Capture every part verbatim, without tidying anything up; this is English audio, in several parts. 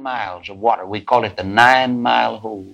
miles of water. We call it the nine-mile hole.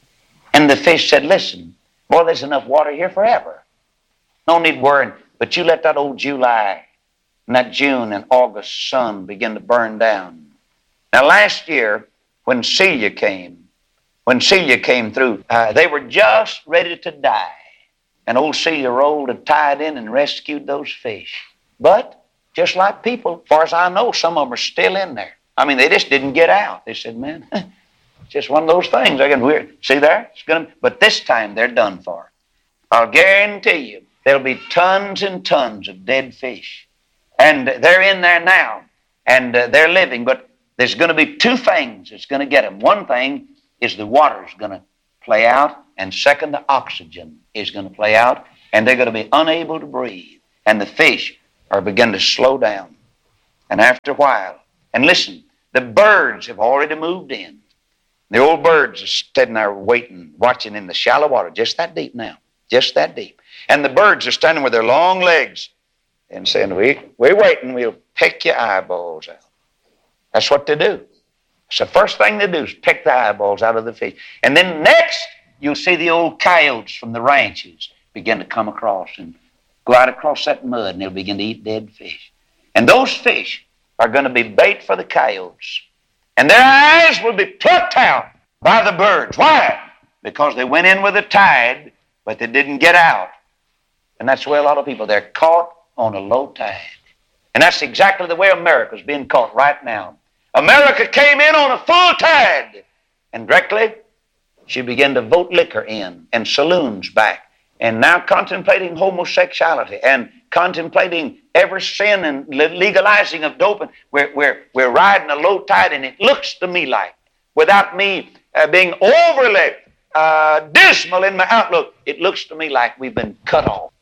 And the fish said, listen, boy, there's enough water here forever. No need worrying. But you let that old July and that June and August sun begin to burn down. Now, last year, when Celia came, when Celia came through, uh, they were just ready to die. And old Celia rolled and tied in and rescued those fish. But, just like people, as far as I know, some of them are still in there. I mean, they just didn't get out. They said, man, it's just one of those things. I can weird. See there? It's gonna, but this time, they're done for. I'll guarantee you, there'll be tons and tons of dead fish. And they're in there now, and uh, they're living. But there's going to be two things that's going to get them. One thing is the water's going to play out, and second, the oxygen is going to play out, and they're going to be unable to breathe. And the fish are beginning to slow down. And after a while, and listen, the birds have already moved in. The old birds are standing there waiting, watching in the shallow water, just that deep now, just that deep. And the birds are standing with their long legs and saying, we, we're waiting, we'll pick your eyeballs out. That's what they do. So the first thing they do is pick the eyeballs out of the fish. And then next, you'll see the old coyotes from the ranches begin to come across and go out across that mud, and they'll begin to eat dead fish. And those fish are going to be bait for the coyotes. And their eyes will be plucked out by the birds. Why? Because they went in with the tide, but they didn't get out. And that's the way a lot of people, they're caught on a low tide. And that's exactly the way America's being caught right now. America came in on a full tide, and directly she began to vote liquor in and saloons back, and now contemplating homosexuality and contemplating every sin and legalizing of doping. We're, we're, we're riding a low tide, and it looks to me like, without me uh, being overly uh, dismal in my outlook, it looks to me like we've been cut off.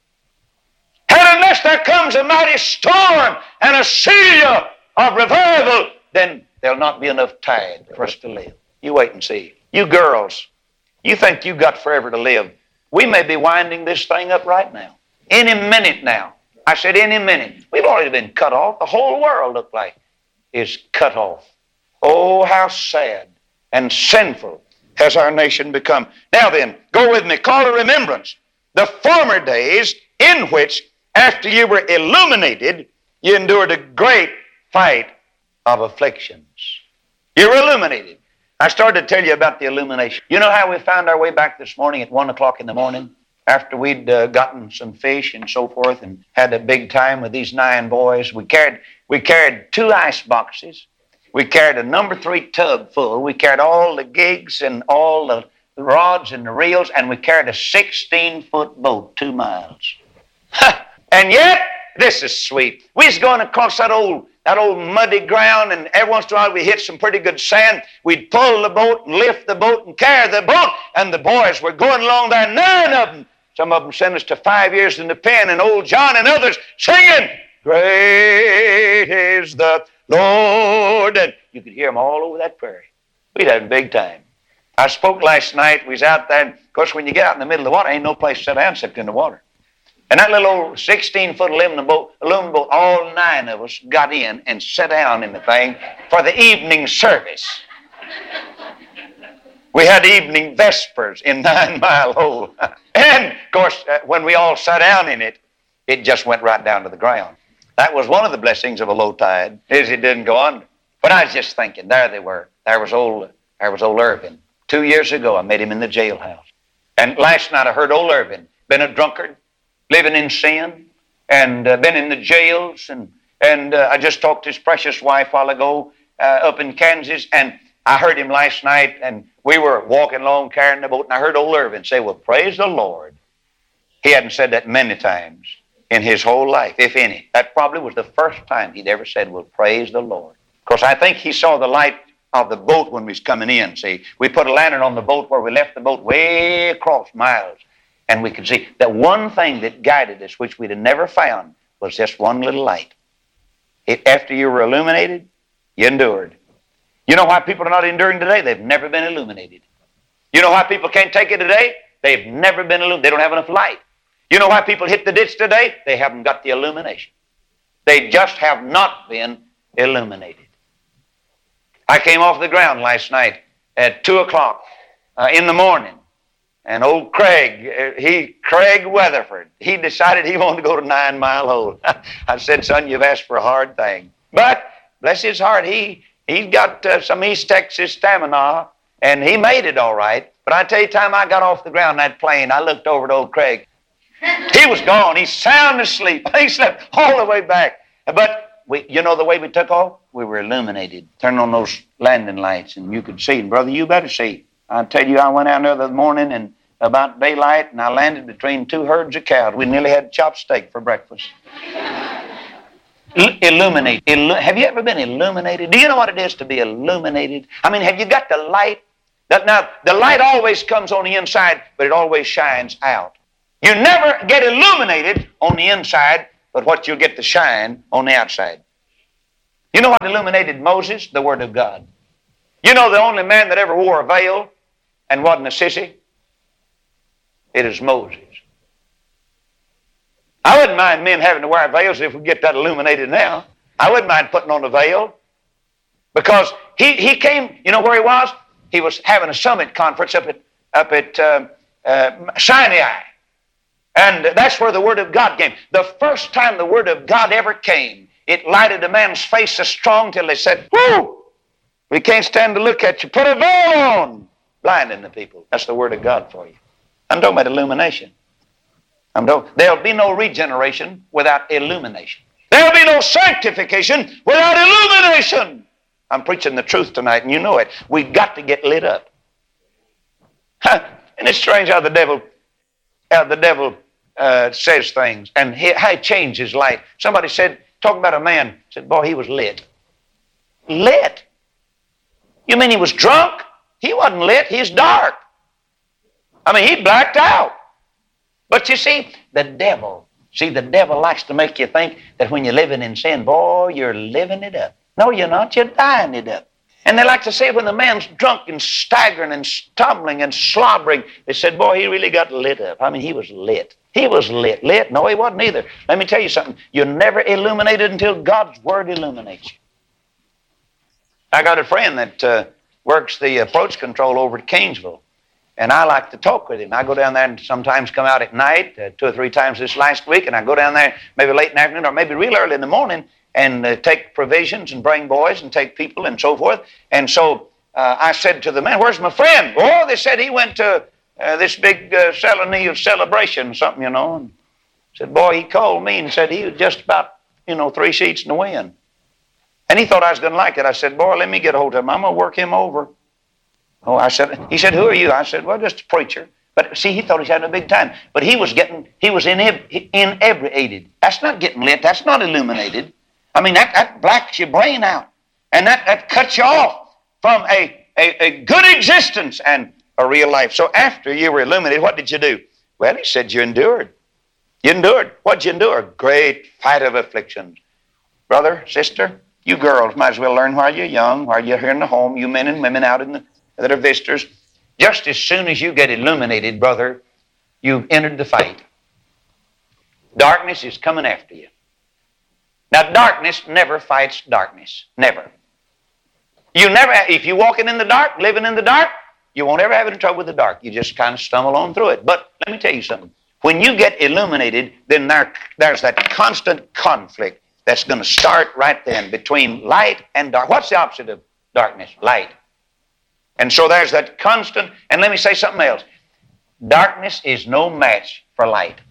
And unless there comes a mighty storm and a sea of revival, then there'll not be enough tide for us to live. You wait and see. You girls, you think you got forever to live. We may be winding this thing up right now. Any minute now. I said any minute. We've already been cut off. The whole world, look like, is cut off. Oh, how sad and sinful has our nation become. Now then, go with me. Call to remembrance the former days in which, after you were illuminated, you endured a great fight of afflictions. You were illuminated. I started to tell you about the illumination. You know how we found our way back this morning at one o'clock in the morning after we'd uh, gotten some fish and so forth and had a big time with these nine boys? We carried, we carried two ice boxes. We carried a number three tub full. We carried all the gigs and all the rods and the reels, and we carried a sixteen-foot boat two miles. And yet, this is sweet. We was going across that old that old muddy ground, and every once in a while we hit some pretty good sand. We'd pull the boat and lift the boat and carry the boat, and the boys were going along there, nine of them. Some of them sentenced to five years in the pen, and old John and others singing, "Great is the Lord." And you could hear them all over that prairie. We'd had a big time. I spoke last night. We was out there, and of course, when you get out in the middle of the water, ain't no place to sit down except in the water. And that little old sixteen-foot aluminum boat, aluminum boat, all nine of us got in and sat down in the thing for the evening service. We had evening vespers in Nine Mile Hole. And, of course, uh, when we all sat down in it, it just went right down to the ground. That was one of the blessings of a low tide, is it didn't go under. But I was just thinking, there they were. There was old, there was old Irvin. Two years ago, I met him in the jailhouse. And last night I heard old Irvin, been a drunkard, living in sin, and uh, been in the jails, and and uh, I just talked to his precious wife a while ago uh, up in Kansas, and I heard him last night, and we were walking along carrying the boat, and I heard old Irvin say, "Well, praise the Lord." He hadn't said that many times in his whole life, if any. That probably was the first time he'd ever said, "Well, praise the Lord." Of course, I think he saw the light of the boat when we was coming in, see. We put a lantern on the boat where we left the boat way across miles. And we could see that one thing that guided us, which we'd have never found, was just one little light. It, after you were illuminated, you endured. You know why people are not enduring today? They've never been illuminated. You know why people can't take it today? They've never been illuminated. They don't have enough light. You know why people hit the ditch today? They haven't got the illumination. They just have not been illuminated. I came off the ground last night at two o'clock uh, in the morning. And old Craig, he, Craig Weatherford, he decided he wanted to go to Nine Mile Hole. I said, son, you've asked for a hard thing. But, bless his heart, he, he's got uh, some East Texas stamina, and he made it all right. But I tell you, the time I got off the ground in that plane, I looked over at old Craig. He was gone. He's sound asleep. He slept all the way back. But, we, you know the way we took off? We were illuminated. Turned on those landing lights, and you could see. And, brother, you better see. I tell you, I went out there the morning and about daylight, and I landed between two herds of cows. We nearly had chopped steak for breakfast. L- illuminate. Illu- have you ever been illuminated? Do you know what it is to be illuminated? I mean, have you got the light? That, now, the light always comes on the inside, but it always shines out. You never get illuminated on the inside, but what you get to shine on the outside. You know what illuminated Moses? The Word of God. You know the only man that ever wore a veil and wasn't a sissy? It is Moses. I wouldn't mind men having to wear veils if we get that illuminated now. I wouldn't mind putting on a veil. Because he, he came, you know where he was? He was having a summit conference up at, up at uh, uh, Sinai. And that's where the Word of God came. The first time the Word of God ever came, it lighted a man's face so strong till they said, whoo! We can't stand to look at you. Put a veil on. Blinding the people. That's the Word of God for you. I'm talking about illumination. I'm talking, there'll be no regeneration without illumination. There'll be no sanctification without illumination. I'm preaching the truth tonight, and you know it. We've got to get lit up. Huh. And it's strange how the devil, how the devil uh, says things, and he, how he changes light. Somebody said, talking about a man, said, boy, he was lit. Lit? You mean he was drunk? He wasn't lit. He's dark. I mean, he blacked out. But you see, the devil, see, the devil likes to make you think that when you're living in sin, boy, you're living it up. No, you're not. You're dying it up. And they like to say when the man's drunk and staggering and stumbling and slobbering, they said, boy, he really got lit up. I mean, he was lit. He was lit. Lit? No, he wasn't either. Let me tell you something. You're never illuminated until God's Word illuminates you. I got a friend that uh, works the approach control over at Kingsville. And I like to talk with him. I go down there and sometimes come out at night, uh, two or three times this last week, and I go down there maybe late in the afternoon or maybe real early in the morning and uh, take provisions and bring boys and take people and so forth. And so uh, I said to the man, where's my friend? Oh, they said he went to uh, this big uh, Selene celebration or something, you know. And said, boy, he called me and said he was just about, you know, three seats in the wind. And he thought I was going to like it. I said, boy, let me get a hold of him. I'm going to work him over. Oh, I said, he said, who are you? I said, well, just a preacher. But see, he thought he was having a big time. But he was getting, he was ineb- inebriated. That's not getting lit. That's not illuminated. I mean, that, that blacks your brain out. And that, that cuts you off from a, a, a good existence and a real life. So after you were illuminated, what did you do? Well, he said you endured. You endured. What'd you endure? Great fight of afflictions. Brother, sister, you girls might as well learn while you're young, while you're here in the home, you men and women out in the that are visitors. Just as soon as you get illuminated, brother, you've entered the fight. Darkness is coming after you. Now, darkness never fights darkness. Never. You never, if you're walking in the dark, living in the dark, you won't ever have any trouble with the dark. You just kind of stumble on through it. But let me tell you something. When you get illuminated, then there, there's that constant conflict that's going to start right then between light and dark. What's the opposite of darkness? Light. And so there's that constant, and let me say something else. Darkness is no match for light.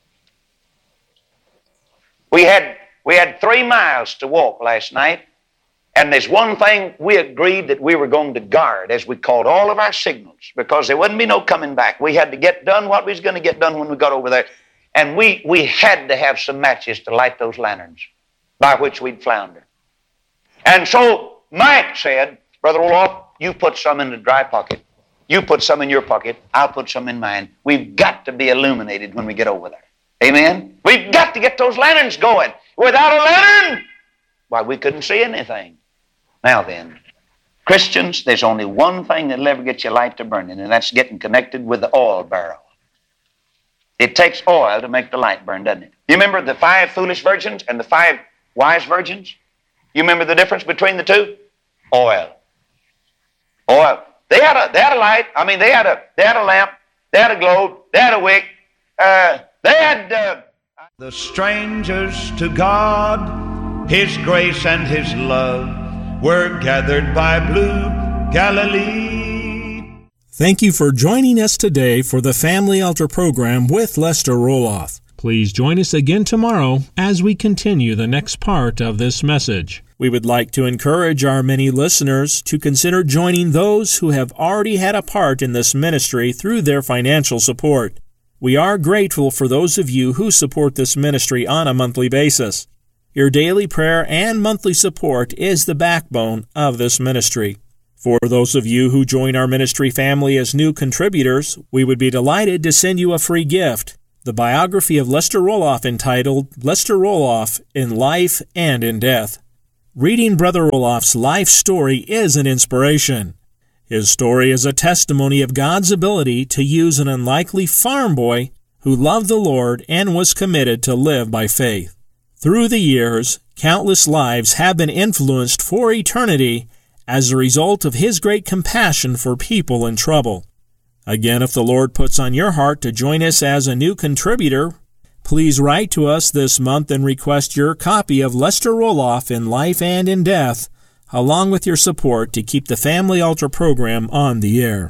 We had, we had three miles to walk last night, and there's one thing we agreed that we were going to guard as we called all of our signals, because there wouldn't be no coming back. We had to get done what we was going to get done when we got over there. And we, we had to have some matches to light those lanterns by which we'd flounder. And so Mike said, Brother Olaf, you put some in the dry pocket. You put some in your pocket. I'll put some in mine. We've got to be illuminated when we get over there. Amen? We've got to get those lanterns going. Without a lantern, why, we couldn't see anything. Now then, Christians, there's only one thing that'll ever get your light to burning, and that's getting connected with the oil barrel. It takes oil to make the light burn, doesn't it? You remember the five foolish virgins and the five wise virgins? You remember the difference between the two? Oil. Oh, they had a they had a light. I mean, they had a they had a lamp. They had a globe. They had a wick. Uh, they had. Uh, the strangers to God, His grace and His love were gathered by blue Galilee. Thank you for joining us today for the Family Altar program with Lester Roloff. Please join us again tomorrow as we continue the next part of this message. We would like to encourage our many listeners to consider joining those who have already had a part in this ministry through their financial support. We are grateful for those of you who support this ministry on a monthly basis. Your daily prayer and monthly support is the backbone of this ministry. For those of you who join our ministry family as new contributors, we would be delighted to send you a free gift, the biography of Lester Roloff entitled Lester Roloff in Life and in Death. Reading Brother Roloff's life story is an inspiration. His story is a testimony of God's ability to use an unlikely farm boy who loved the Lord and was committed to live by faith. Through the years, countless lives have been influenced for eternity as a result of his great compassion for people in trouble. Again, if the Lord puts on your heart to join us as a new contributor, please write to us this month and request your copy of Lester Roloff in Life and in Death, along with your support to keep the Family Altar program on the air.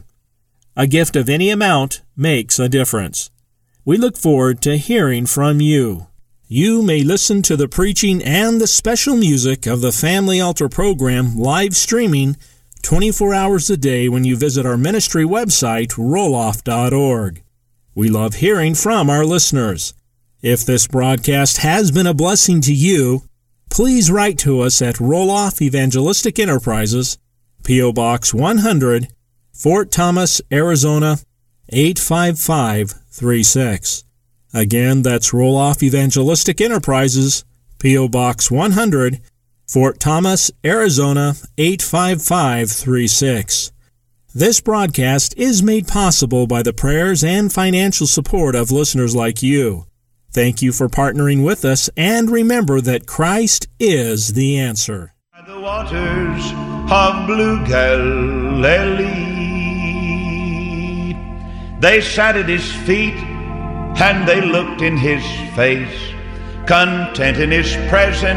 A gift of any amount makes a difference. We look forward to hearing from you. You may listen to the preaching and the special music of the Family Altar program live streaming twenty-four hours a day when you visit our ministry website, roloff dot org. We love hearing from our listeners. If this broadcast has been a blessing to you, please write to us at Roloff Evangelistic Enterprises, P O. Box one hundred, Fort Thomas, Arizona, eight five five three six. Again, that's Roloff Evangelistic Enterprises, P O. Box one hundred, Fort Thomas, Arizona, eight five five three six. This broadcast is made possible by the prayers and financial support of listeners like you. Thank you for partnering with us, and remember that Christ is the answer. The waters of blue Galilee, they sat at his feet, and they looked in his face, content in his presence.